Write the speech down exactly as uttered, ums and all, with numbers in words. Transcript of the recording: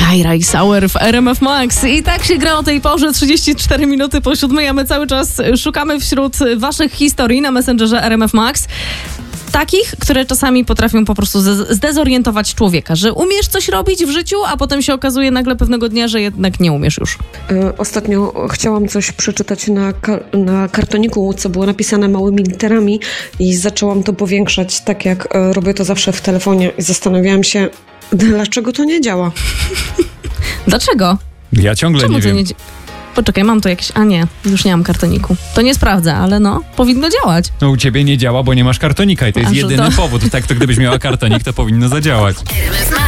Skyrise Hour w R M F Max. I tak się gra o tej porze, trzydzieści cztery minuty po siódmej, a my cały czas szukamy wśród waszych historii na Messengerze R M F Max. Takich, które czasami potrafią po prostu zdezorientować człowieka, że umiesz coś robić w życiu, a potem się okazuje nagle pewnego dnia, że jednak nie umiesz już. Ostatnio chciałam coś przeczytać na, ka- na kartoniku, co było napisane małymi literami i zaczęłam to powiększać, tak jak robię to zawsze w telefonie i zastanawiałam się, dlaczego to nie działa. Dlaczego? Ja ciągle Czemu nie to wiem. Nie dzi- Poczekaj, mam tu jakieś... A nie, już nie mam kartoniku. To nie sprawdzę, ale no, powinno działać. No u ciebie nie działa, bo nie masz kartonika i to jest A, że jedyny to- powód. Tak, to gdybyś miała kartonik, to powinno zadziałać.